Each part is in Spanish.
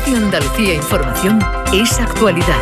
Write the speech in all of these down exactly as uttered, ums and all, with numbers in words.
Radio Andalucía Información es actualidad.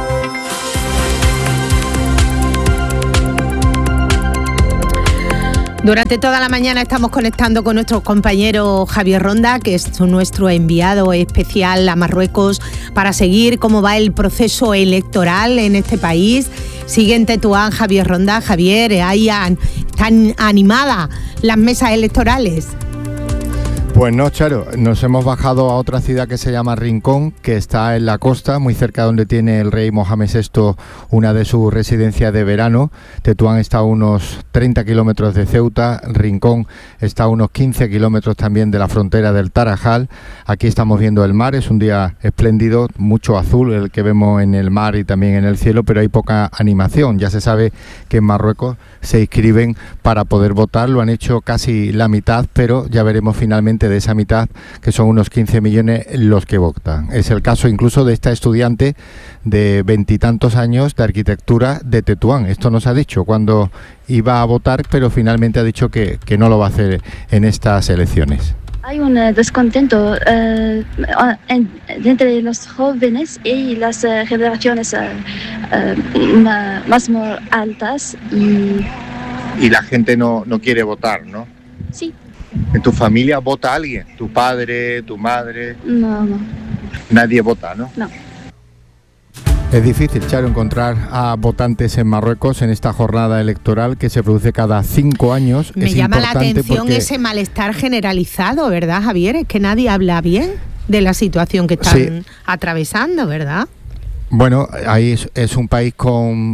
Durante toda la mañana estamos conectando con nuestro compañero Javier Ronda, que es nuestro enviado especial a Marruecos, para seguir cómo va el proceso electoral en este país. Sigue en Tetuán Javier Ronda. Javier, ahí están animadas las mesas electorales. Pues no, Charo, nos hemos bajado a otra ciudad que se llama Rincón, que está en la costa, muy cerca donde tiene el rey Mohamed sexto una de sus residencias de verano. Tetuán está a unos treinta kilómetros de Ceuta, Rincón está a unos quince kilómetros también de la frontera del Tarajal. Aquí estamos viendo el mar, es un día espléndido, mucho azul el que vemos en el mar y también en el cielo, pero hay poca animación. Ya se sabe que en Marruecos se inscriben para poder votar, lo han hecho casi la mitad, pero ya veremos finalmente de esa mitad, que son unos quince millones los que votan. Es el caso incluso de esta estudiante de veintitantos años de arquitectura de Tetuán. Esto nos ha dicho cuando iba a votar, pero finalmente ha dicho que, que no lo va a hacer en estas elecciones. Hay un descontento uh, en, entre los jóvenes y las uh, generaciones uh, uh, más altas. Y... y la gente no, no quiere votar, ¿no? Sí. ¿En tu familia vota alguien? ¿Tu padre, tu madre? No, no. Nadie vota, ¿no? No. Es difícil, Charo, encontrar a votantes en Marruecos en esta jornada electoral que se produce cada cinco años. Me es llama la atención porque... ese malestar generalizado, ¿verdad, Javier? Es que nadie habla bien de la situación que están sí. atravesando, ¿verdad? Bueno, ahí es, es un país con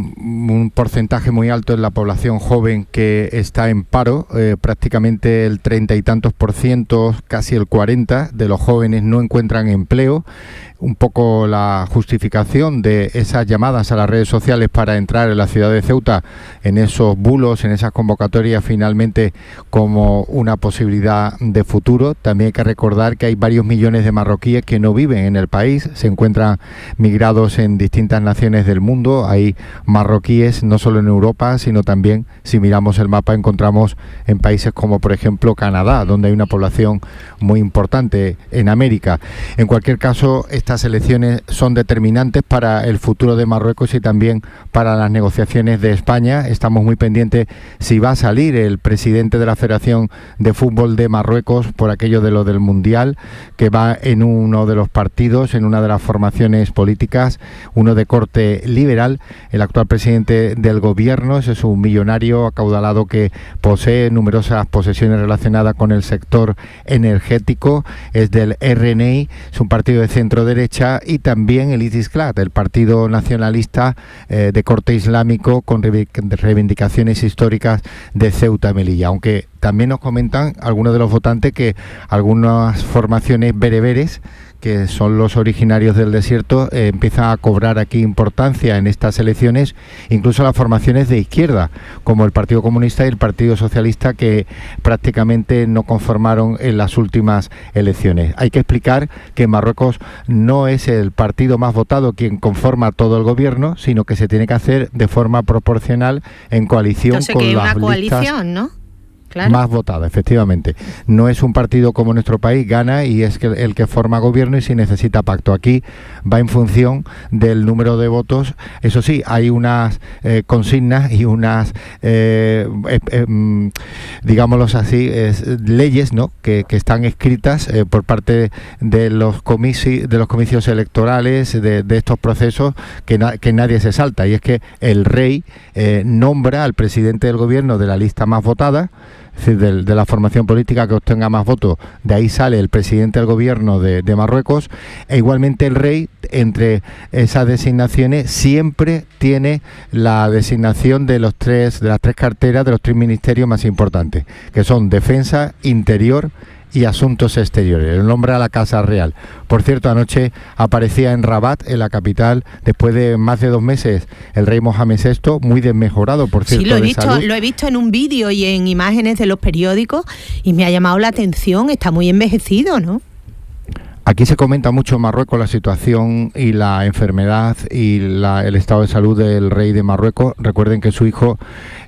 un porcentaje muy alto en la población joven que está en paro, eh, prácticamente el treinta y tantos por ciento, casi el cuarenta de los jóvenes no encuentran empleo. Un poco la justificación de esas llamadas a las redes sociales para entrar en la ciudad de Ceuta, en esos bulos, en esas convocatorias finalmente como una posibilidad de futuro. También hay que recordar que hay varios millones de marroquíes que no viven en el país, se encuentran migrados en distintas naciones del mundo. Hay marroquíes no solo en Europa, sino también, si miramos el mapa, encontramos en países como por ejemplo Canadá, donde hay una población muy importante, en América. En cualquier caso, estas elecciones son determinantes para el futuro de Marruecos y también para las negociaciones de España. Estamos muy pendientes si va a salir el presidente de la Federación de Fútbol de Marruecos por aquello de lo del Mundial, que va en uno de los partidos, en una de las formaciones políticas, uno de corte liberal. El actual presidente del gobierno es un millonario acaudalado que posee numerosas posesiones relacionadas con el sector energético, es del R N I, es un partido de centro derecha, y también el Istiqlal, el partido nacionalista eh, de corte islámico con reivindicaciones históricas de Ceuta y Melilla, aunque también nos comentan algunos de los votantes que algunas formaciones bereberes, que son los originarios del desierto, eh, empiezan a cobrar aquí importancia en estas elecciones, incluso las formaciones de izquierda, como el Partido Comunista y el Partido Socialista, que prácticamente no conformaron en las últimas elecciones. Hay que explicar que en Marruecos no es el partido más votado quien conforma todo el gobierno, sino que se tiene que hacer de forma proporcional en coalición. Entonces, con que las una listas coalición, ¿no? Claro. Más votada, efectivamente. No es un partido como nuestro país, gana y es que el que forma gobierno y si necesita pacto. Aquí va en función del número de votos. Eso sí, hay unas eh, consignas y unas, eh, eh, eh, digámoslo así, es, leyes, ¿no?, que, que están escritas eh, por parte de los comicios, de los comicios electorales, de, de estos procesos, que, na, que nadie se salta. Y es que el rey eh, nombra al presidente del gobierno de la lista más votada, es decir, de, de la formación política que obtenga más votos, de ahí sale el presidente del gobierno de, de Marruecos, e igualmente el rey, entre esas designaciones, siempre tiene la designación de los tres, de las tres carteras de los tres ministerios más importantes, que son Defensa, Interior y Asuntos Exteriores. El nombre a la Casa Real. Por cierto, anoche aparecía en Rabat, en la capital, después de más de dos meses, el rey Mohamed sexto, muy desmejorado, por cierto. Sí, lo he de visto, salud. lo he visto en un vídeo y en imágenes de los periódicos y me ha llamado la atención. Está muy envejecido, ¿no? Aquí se comenta mucho en Marruecos la situación y la enfermedad y la, el estado de salud del rey de Marruecos. Recuerden que su hijo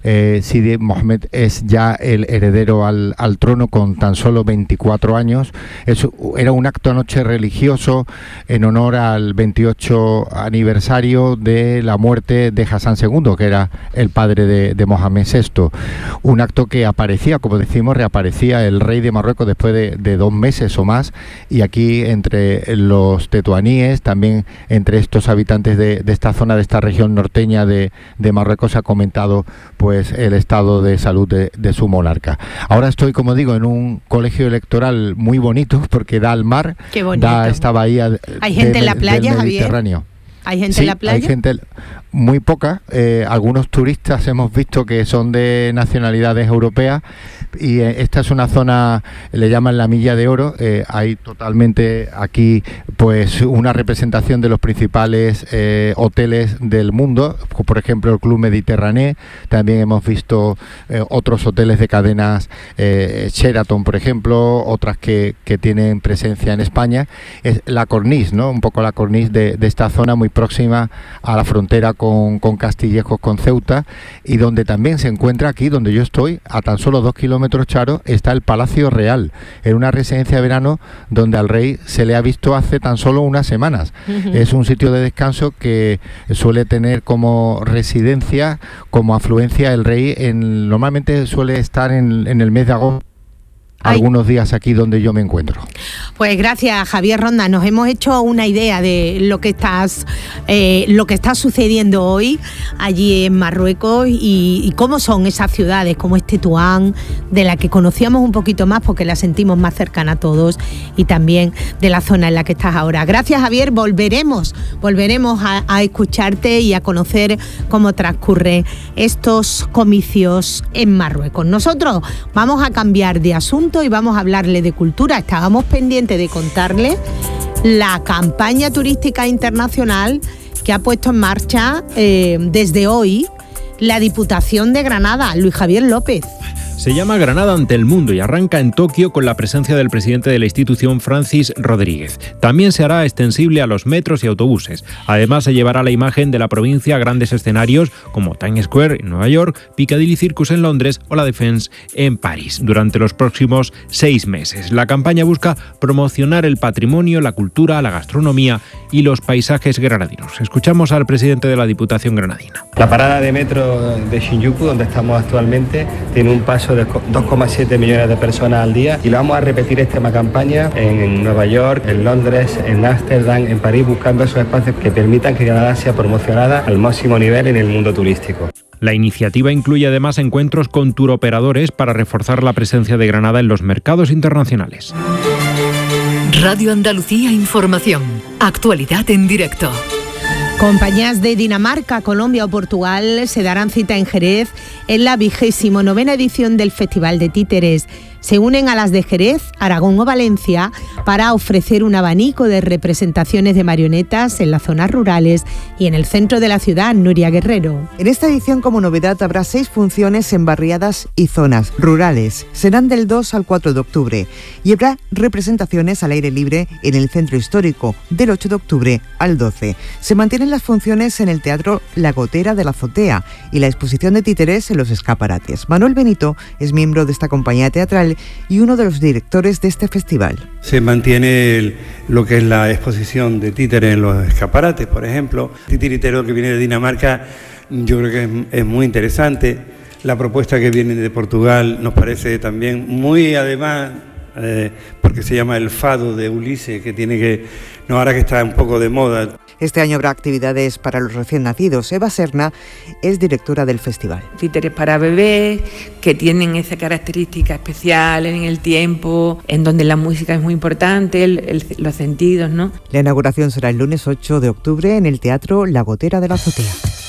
Eh, Sidi Mohammed es ya el heredero al, al trono con tan solo veinticuatro años. Es, era un acto anoche religioso en honor al veintiocho aniversario de la muerte de Hassan segundo, que era el padre de, de Mohamed sexto. Un acto que aparecía, como decimos, reaparecía el rey de Marruecos después de, de dos meses o más, y aquí entre los tetuaníes, también entre estos habitantes de, de esta zona, de esta región norteña de, de Marruecos, se ha comentado pues el estado de salud de, de su monarca. Ahora estoy, como digo, en un colegio electoral muy bonito porque da al mar. Qué bonito. Da esta bahía de, ¿Hay gente de, en la playa, del Mediterráneo. Javier? ¿Hay gente sí, en la playa? Hay gente muy poca. Eh, algunos turistas hemos visto que son de nacionalidades europeas, y eh, esta es una zona, le llaman la Milla de Oro. Eh, hay totalmente aquí pues una representación de los principales eh, hoteles del mundo, por ejemplo el Club Mediterráneo. También hemos visto eh, otros hoteles de cadenas, eh, Sheraton por ejemplo, otras que, que tienen presencia en España. Es la cornice, ¿no? Un poco la cornice de, de esta zona, muy próxima a la frontera con, con Castillejos, con Ceuta, y donde también se encuentra, aquí donde yo estoy, a tan solo dos kilómetros, Charo, está el Palacio Real, en una residencia de verano donde al rey se le ha visto hace tan solo unas semanas. Uh-huh. Es un sitio de descanso que suele tener como residencia, como afluencia el rey, en, normalmente suele estar en, en el mes de agosto. Ay. Algunos días aquí donde yo me encuentro. Pues gracias, Javier Ronda. Nos hemos hecho una idea de lo que estás, eh, lo que está sucediendo hoy allí en Marruecos y, y cómo son esas ciudades, como es Tetuán, de la que conocíamos un poquito más porque la sentimos más cercana a todos, y también de la zona en la que estás ahora. Gracias, Javier. Volveremos, volveremos a, a escucharte y a conocer cómo transcurren estos comicios en Marruecos. Nosotros vamos a cambiar de asunto y vamos a hablarle de cultura. Estábamos pendientes de contarle la campaña turística internacional que ha puesto en marcha eh, desde hoy la Diputación de Granada. Luis Javier López. Se llama Granada ante el mundo y arranca en Tokio con la presencia del presidente de la institución, Francis Rodríguez. También se hará extensible a los metros y autobuses. Además, se llevará la imagen de la provincia a grandes escenarios como Times Square en Nueva York, Piccadilly Circus en Londres o la Défense en París durante los próximos seis meses. La campaña busca promocionar el patrimonio, la cultura, la gastronomía y los paisajes granadinos. Escuchamos al presidente de la Diputación granadina. La parada de metro de Shinjuku, donde estamos actualmente, tiene un paso de dos coma siete millones de personas al día, y lo vamos a repetir esta campaña en Nueva York, en Londres, en Ámsterdam, en París, buscando esos espacios que permitan que Granada sea promocionada al máximo nivel en el mundo turístico. La iniciativa incluye además encuentros con turoperadores para reforzar la presencia de Granada en los mercados internacionales. Radio Andalucía Información. Actualidad en directo. Compañías de Dinamarca, Colombia o Portugal se darán cita en Jerez en la vigésimo novena edición del Festival de Títeres. Se unen a las de Jerez, Aragón o Valencia para ofrecer un abanico de representaciones de marionetas en las zonas rurales y en el centro de la ciudad. Nuria Guerrero. En esta edición, como novedad, habrá seis funciones en barriadas y zonas rurales. Serán del dos al cuatro de octubre y habrá representaciones al aire libre en el centro histórico del ocho de octubre al doce. Se mantienen las funciones en el Teatro La Gotera de la Azotea y la exposición de títeres en los escaparates. Manuel Benito es miembro de esta compañía teatral y uno de los directores de este festival. Se mantiene el, lo que es la exposición de títeres en los escaparates, por ejemplo. El titiritero que viene de Dinamarca, yo creo que es, es muy interesante. La propuesta que viene de Portugal nos parece también muy, además, eh, porque se llama el fado de Ulises, que tiene que, no, ahora que está un poco de moda. Este año habrá actividades para los recién nacidos. Eva Serna es directora del festival. Títeres para bebés, que tienen esa característica especial en el tiempo, en donde la música es muy importante, el, el, los sentidos, ¿no? La inauguración será el lunes ocho de octubre en el Teatro La Gotera de la Azotea.